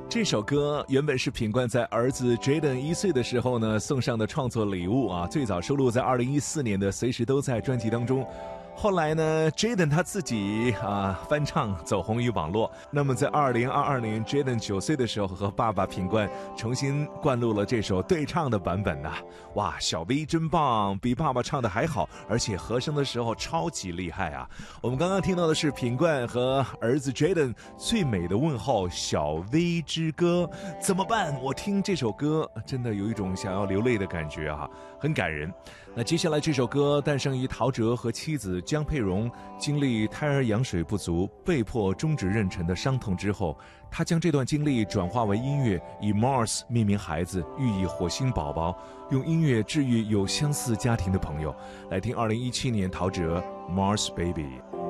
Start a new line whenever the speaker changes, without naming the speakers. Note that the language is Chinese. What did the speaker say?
这首歌原本是品冠在儿子 Jaden 1岁的时候呢送上的创作礼物啊，最早收录在2014年的《随时都在》专辑当中。后来呢 Jaden 他自己翻唱走红于网络。那么在2022年 Jaden 9岁的时候，和爸爸品冠重新灌录了这首对唱的版本哇，小 V 真棒，比爸爸唱的还好，而且和声的时候超级厉害啊。我们刚刚听到的是品冠和儿子 Jaden 最美的问候，小 V 之歌。怎么办？我听这首歌真的有一种想要流泪的感觉很感人。那接下来这首歌诞生于陶喆和妻子江佩蓉经历胎儿羊水不足，被迫终止妊娠的伤痛之后，他将这段经历转化为音乐，以 Mars 命名孩子，寓意火星宝宝，用音乐治愈有相似家庭的朋友。来听2017年陶喆 Mars Baby。